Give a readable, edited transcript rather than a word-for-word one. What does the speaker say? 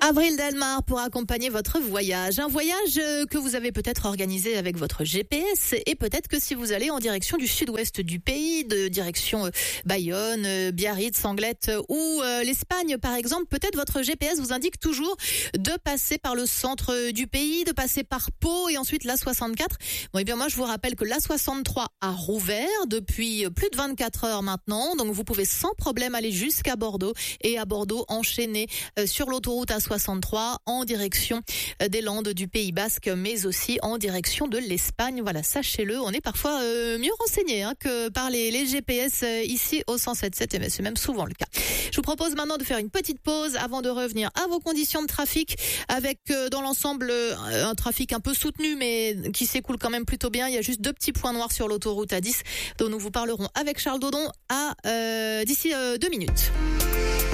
Avril Delmar pour accompagner votre voyage. Un voyage que vous avez peut-être organisé avec votre GPS et peut-être que si vous allez en direction du sud-ouest du pays, de direction Bayonne, Biarritz, Anglette ou l'Espagne par exemple, peut-être votre GPS vous indique toujours de passer par le centre du pays, de passer par Pau et ensuite l'A64. Bon, et bien moi je vous rappelle que l'A63 a rouvert depuis plus de 24 heures maintenant, donc vous pouvez sans problème aller jusqu'à Bordeaux et à Bordeaux enchaîner sur l'autoroute A63 en direction des Landes du Pays Basque, mais aussi en direction de l'Espagne. Voilà, sachez-le, on est parfois mieux renseigné que par les GPS ici au 107.7, et c'est même souvent le cas. Je vous propose maintenant de faire une petite pause avant de revenir à vos conditions de trafic avec dans l'ensemble un trafic un peu soutenu mais qui s'écoule quand même plutôt bien. Il y a juste 2 petits points noirs sur l'autoroute A10 dont nous vous parlerons avec Charles Dodon d'ici 2 minutes.